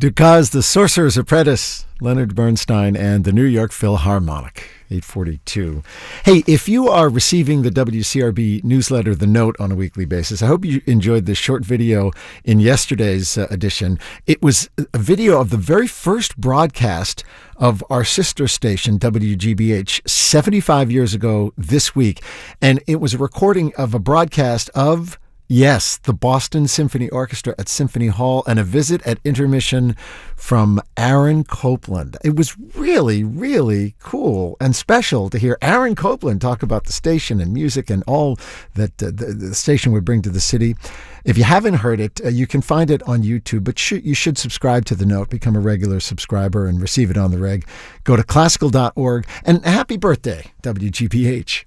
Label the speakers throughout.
Speaker 1: Dukas, The Sorcerer's Apprentice, Leonard Bernstein, and the New York Philharmonic. 8:42. Hey, if you are receiving the WCRB newsletter, The Note, on a weekly basis, I hope you enjoyed this short video in yesterday's edition. It was a video of the very first broadcast of our sister station, WGBH, 75 years ago this week. And it was a recording of a broadcast of, yes, the Boston Symphony Orchestra at Symphony Hall, and a visit at intermission from Aaron Copland. It was really, really cool and special to hear Aaron Copland talk about the station and music and all that the station would bring to the city. If you haven't heard it, you can find it on YouTube, but you should subscribe to The Note, become a regular subscriber, and receive it on the reg. Go to classical.org, and happy birthday, WGBH.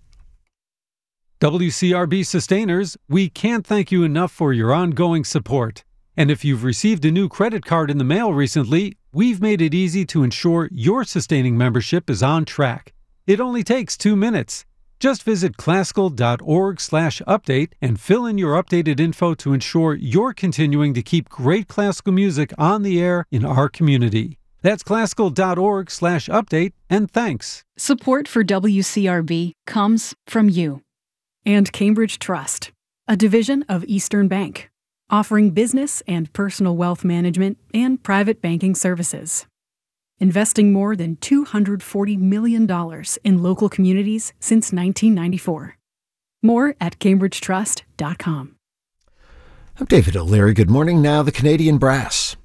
Speaker 2: WCRB sustainers, we can't thank you enough for your ongoing support. And if you've received a new credit card in the mail recently, we've made it easy to ensure your sustaining membership is on track. It only takes 2 minutes. Just visit classical.org/update and fill in your updated info to ensure you're continuing to keep great classical music on the air in our community. That's classical.org/update, and thanks.
Speaker 3: Support for WCRB comes from you. And Cambridge Trust, a division of Eastern Bank, offering business and personal wealth management and private banking services. Investing more than $240 million in local communities since 1994. More at cambridgetrust.com.
Speaker 1: I'm David O'Leary. Good morning. Now, the Canadian Brass.